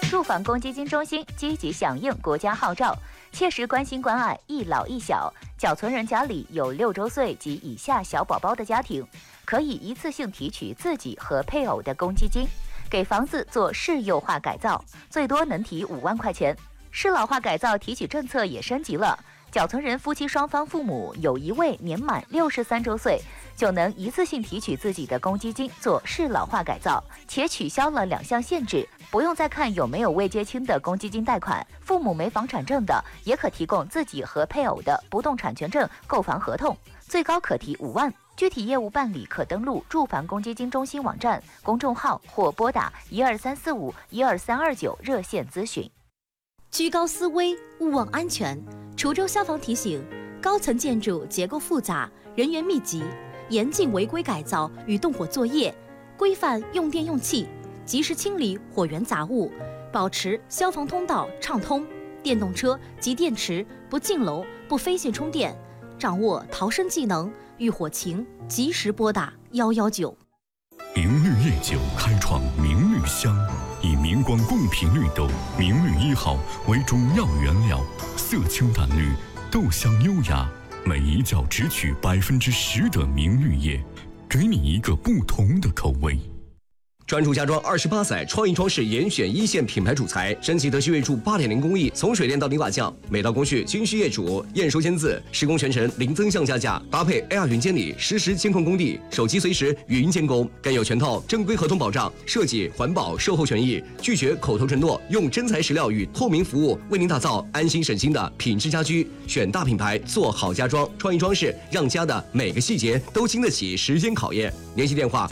住房公积金中心积极响应国家号召，切实关心关爱一老一小。缴存人家里有6周岁及以下小宝宝的家庭，可以一次性提取自己和配偶的公积金，给房子做适幼化改造，最多能提5万块钱。适老化改造提取政策也升级了，缴存人夫妻双方父母有一位年满63周岁，就能一次性提取自己的公积金做适老化改造，且取消了2项限制，不用再看有没有未结清的公积金贷款，父母没房产证的也可提供自己和配偶的不动产权证、购房合同，最高可提5万。具体业务办理可登录住房公积金中心网站、公众号或拨打12345、12329热线咨询。 居高思危，勿忘安全。滁州消防提醒：高层建筑结构复杂，人员密集，严禁违规改造与动火作业，规范用电用气，及时清理火源杂物，保持消防通道畅通。电动车及电池不进楼、不飞线充电，掌握逃生技能，遇火情及时拨打119。 明绿夜酒开创明绿香，以明光贡品绿豆明绿1号为主要原料，色清淡绿，豆香优雅，每一窖只取10%的明绿叶，给你一个不同的口味。 专注家装28载，创意装饰严选1线品牌主材，升级德系锐铸8.0工艺，从水电到泥瓦匠，每道工序均需业主验收签字，施工全程零增项加价，搭配 AR 云监理，实时监控工地，手机随时语音监工，更有全套正规合同保障，设计、环保、售后权益，拒绝口头承诺，用真材实料与透明服务，为您打造安心省心的品质家居。选大品牌，做好家装，创意装饰，让家的每个细节都经得起时间考验。联系电话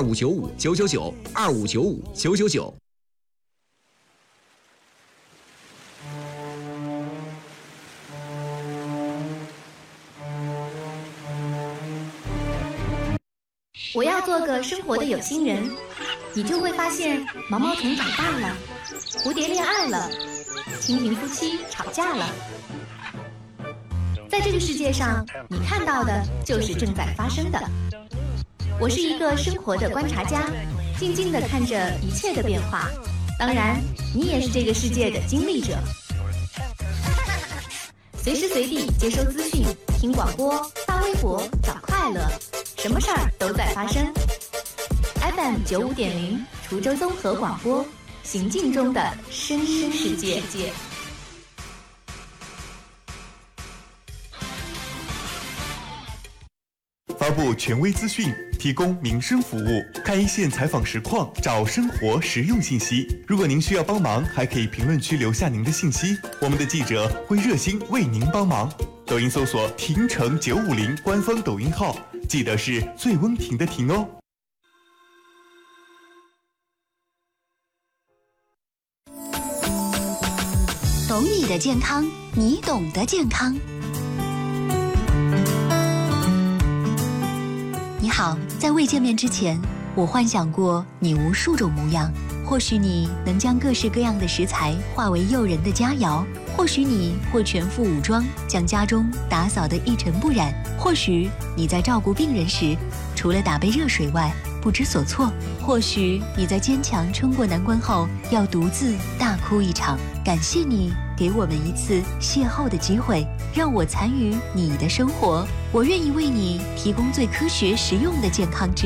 2595-999。2595-999。 我要做个生活的有心人，你就会发现毛毛虫长大了，蝴蝶恋爱了，蜻蜓夫妻吵架了。在这个世界上，你看到的就是正在发生的。我是一个生活的观察家，静静地看着一切的变化。当然，你也是这个世界的经历者。随时随地接收资讯，听广播，发微博，找快乐，什么事儿都在发生。FM 95.0，滁州综合广播，行进中的声音世界。 发布权威资讯，提供民生服务，看一线采访实况，找生活实用信息。如果您需要帮忙，还可以评论区留下您的信息，我们的记者会热心为您帮忙。抖音搜索亭城950官方抖音号，记得是最温婷的婷哦。 懂你的健康，你懂得健康。你好，在未见面之前，我幻想过你无数种模样。或许你能将各式各样的食材化为诱人的佳肴，或许你会全副武装，将家中打扫得一尘不染，或许你在照顾病人时，除了打杯热水外不知所措，或许你在坚强撑过难关后，要独自大哭一场。感谢你给我们一次邂逅的机会，让我参与你的生活，我愿意为你提供最科学实用的健康知识。